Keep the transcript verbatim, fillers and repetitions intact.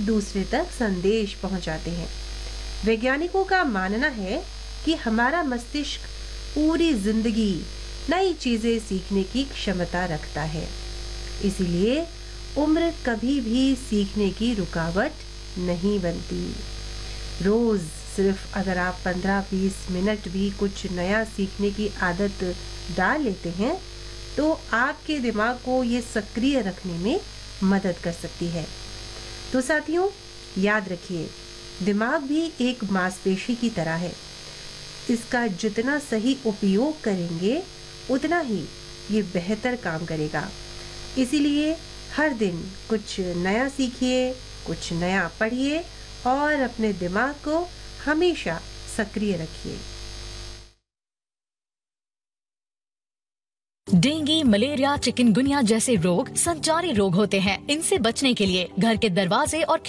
दूसरे तक संदेश पहुंचाते हैं। वैज्ञानिकों का मानना है कि हमारा मस्तिष्क पूरी जिंदगी नई चीजें सीखने की क्षमता रखता है, इसीलिए उम्र कभी भी सीखने की रुकावट नहीं बनती। रोज सिर्फ अगर आप पंद्रह बीस मिनट भी कुछ नया सीखने की आदत डाल लेते हैं तो आपके दिमाग को ये सक्रिय रखने में मदद कर सकती है। तो साथियों, याद रखिए, दिमाग भी एक मांसपेशी की तरह है। इसका जितना सही उपयोग करेंगे उतना ही ये बेहतर काम करेगा। इसीलिए हर दिन कुछ नया सीखिए, कुछ नया पढ़िए और अपने दिमाग को हमेशा सक्रिय रखिए। डेंगू, मलेरिया, चिकनगुनिया जैसे रोग संचारी रोग होते हैं। इनसे बचने के लिए घर के दरवाजे और